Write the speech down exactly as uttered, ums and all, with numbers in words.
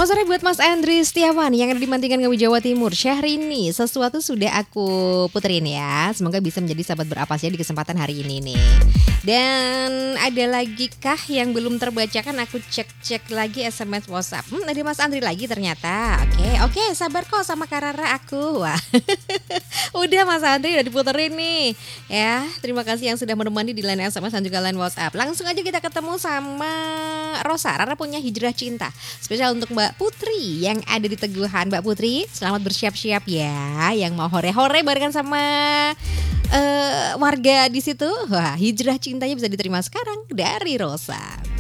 Selamat sore buat Mas Andri Setiawan yang ada di Mantingan Ngawi Jawa Timur. Syahrini, sesuatu sudah aku puterin ya. Semoga bisa menjadi sahabat berapasya di kesempatan hari ini nih. Dan ada lagi kah yang belum terbacakan? Aku cek-cek lagi S M S WhatsApp. Hmm, ada Mas Andri lagi ternyata. Oke, oke, sabar kok sama Karara aku. Wah. Udah Mas Andri udah diputerin nih. Ya, terima kasih yang sudah menemani di line S M S dan juga line WhatsApp. Langsung aja kita ketemu sama Rosa. Rara punya hijrah cinta spesial untuk Mbak Putri yang ada di Teguhan. Mbak Putri, selamat bersiap-siap ya. Yang mau hore-hore barengan sama uh, warga di situ. Wah, hijrah cintanya bisa diterima sekarang dari Rosa.